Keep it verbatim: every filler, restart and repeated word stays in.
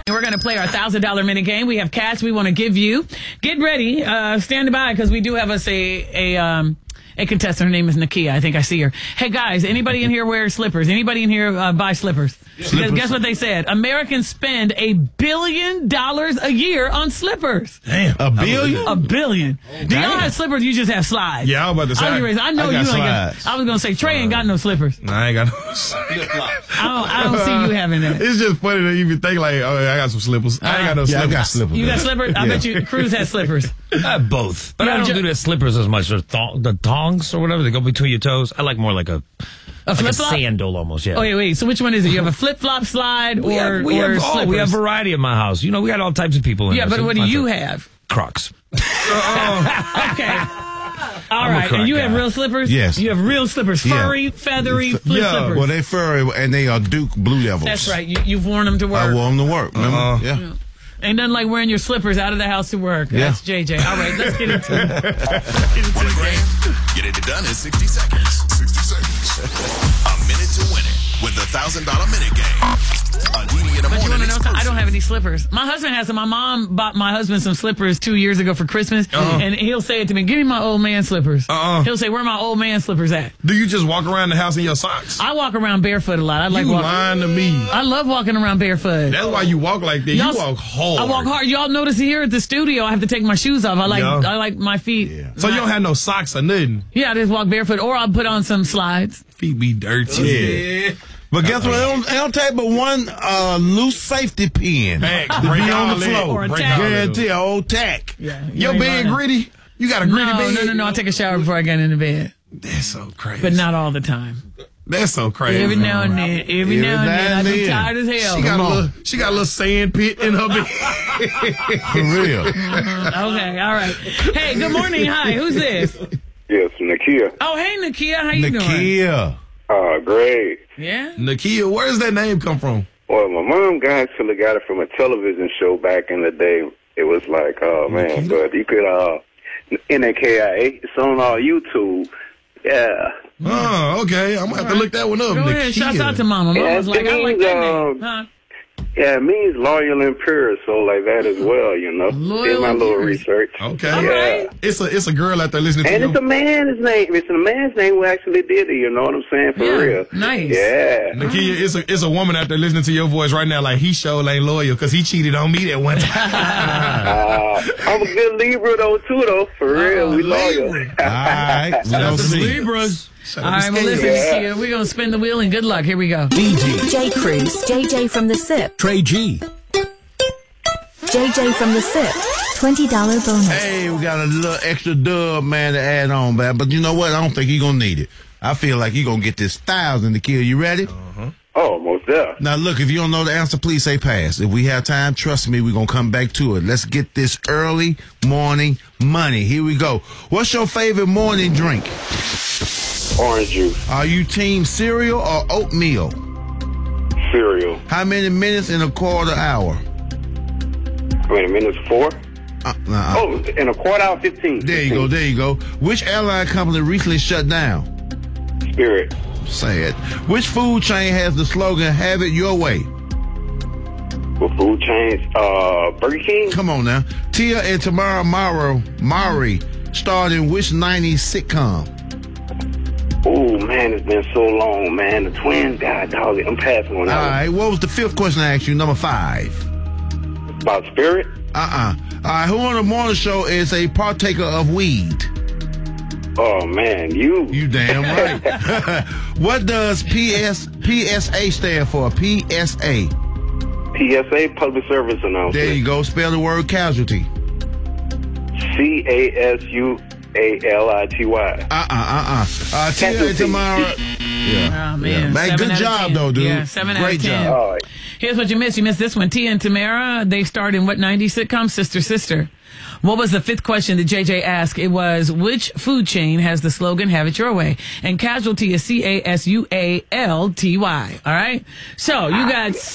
We're going to play our one thousand dollar minute game. We have cash we want to give you. Get ready. Uh, stand by because we do have us a, a, um, a contestant. Her name is Nakia. I think I see her. Hey, guys, anybody in here wear slippers? Anybody in here uh, buy slippers? Yeah. Because guess what they said? Americans spend a billion dollars a year on slippers. Damn. A billion? A billion. Oh, do y'all have slippers? You just have slides. Yeah, I was about to say. I, I know I you ain't got, I was going to say, Trey ain't got no slippers. Nah, I ain't got no slippers. I don't, I don't see you having that. It's just funny to even think like, oh, I got some slippers. I ain't got no yeah, slippers. I got slippers. You got slippers? I yeah. bet you Cruz has slippers. I have both. But You I have don't ju- do the slippers as much. Or thong- the tongs or whatever, they go between your toes. I like more like a, A like a flip-flop? sandal almost, yeah. Oh, wait, wait. So which one is it? You have a flip-flop slide or, we have, we or have, slippers? oh, we have variety in my house. You know, we got all types of people in Yeah, there, but so what do find you some- have? Crocs. Okay. All I'm a right. croc And you guy. have real slippers? Yes. You have real slippers. Yeah. Furry, feathery, flip Yeah. slippers. Well, they furry and they are Duke Blue Devils. That's right. You, you've worn them to work. I wore them to work. Remember? Uh-uh. Yeah. Ain't nothing like wearing your slippers out of the house to work. Yeah. That's J J. All right, let's get into it. Want a grand? Get it done in sixty seconds. sixty seconds. A minute to win it with the one thousand dollar minute game. Aditi in the But you morning want to know something? I exclusive. don't have any slippers. My husband has them. My mom bought my husband some slippers two years ago for Christmas, Uh-uh. and he'll say it to me, give me my old man slippers. Uh-uh. He'll say, where are my old man slippers at? Do you just walk around the house in your socks? I walk around barefoot a lot. I like you walking. lying to me. I love walking around barefoot. That's why you walk like that. You Y'all- walk hard. I walk hard. Y'all notice here at the studio, I have to take my shoes off. I like Yeah. I like my feet. Yeah. So you don't have no socks or nothing. Yeah, I just walk barefoot, or I'll put on some slides. Feet be dirty. Yeah. But guess what? It don't, it don't take but one uh, loose safety pin Facts. to Break be on all the that. floor. Or a Break tack. all that. Guarantee a old tack. Yeah, you Your ain't bed lying. gritty? You got a gritty No, bed? no, no, no. I take a shower before I get into bed, That's so crazy. but not all the time. That's so crazy. Every now and then, every, Every now and now then, I and be then. tired as hell. She got, a Come on. little, she got a little sand pit in her bed. For real. Okay, all right. Hey, good morning. Hi, who's this? Yes, Nakia. Oh, hey, Nakia. How you doing? Nakia. Oh, great. Yeah. Nakia, where does that name come from? Well, my mom actually got it from a television show back in the day. It was like, oh, man, but you could, uh, N A K I A, it's on uh, YouTube. Yeah. Oh, okay. I'm going to have to look that one up. Go ahead. Nakia. Shouts out to Mama. Yeah, Mama's like, it I like means, that um, name. Huh? Yeah, it means loyal and pure, so like that as well, you know. Loyal Did my and little pure. research. Okay. All Yeah. right. It's a it's a girl out there listening to And you. it's a man's name. It's a man's name who actually did it, you know what I'm saying? For Yeah, real. nice. Yeah. Nakia, it's a, it's a woman out there listening to your voice right now like he sure ain't loyal because he cheated on me that one time. Uh, I'm a good Libra, though, too, though. For real, we loyal. Libra. All right. We don't see. Libras. All right, well, listen, Yeah. Nakia, we're going to spin the wheel and good luck. Here we go. D J Cruz, J J from the S I P, Trey G. J J from the S I P, twenty dollar bonus. Hey, we got a little extra dub, man, to add on, man. But you know what? I don't think you're going to need it. I feel like you're going to get this thousand to kill. You ready? Oh, most definitely. Now, look, if you don't know the answer, please say pass. If we have time, trust me, we're going to come back to it. Let's get this early morning money. Here we go. What's your favorite morning drink? Orange juice, Are you team cereal or oatmeal? cereal. How many minutes in a quarter hour? Wait a minute, four? Uh, uh, Oh, in a quarter hour, fifteen. There you go, there you go. Which airline company recently shut down? Spirit. Sad. Which food chain has the slogan, have it your way? For food chains, uh, Burger King. Come on now. Tia and Tamara Mara, Mari starred in which nineties sitcom? Oh, man, it's been so long, man. The twins, God, dog, I'm passing on All that right, what was the fifth question I asked you? Number five. one. About Spirit? Uh-uh. All right, who on the morning show is a partaker of weed? Oh, man, you. You damn right. What does P S P S A stand for? P S A. P S A, Public Service Announcement. There you go. Spell the word casualty. C A S U A L I T Y. Uh-uh, uh-uh. Uh, Tia and Casualty. Tamara. Yeah. Oh, man. Man, Seven good out of job, ten. though, dude. Yeah, seven out Great of ten. job. All right. Here's what you missed. You missed this one. Tia and Tamara, they starred in what nineties sitcom? Sister, Sister. What was the fifth question that J J asked? It was, which food chain has the slogan, have it your way? And casualty is C A S U A L T Y. All right? So you got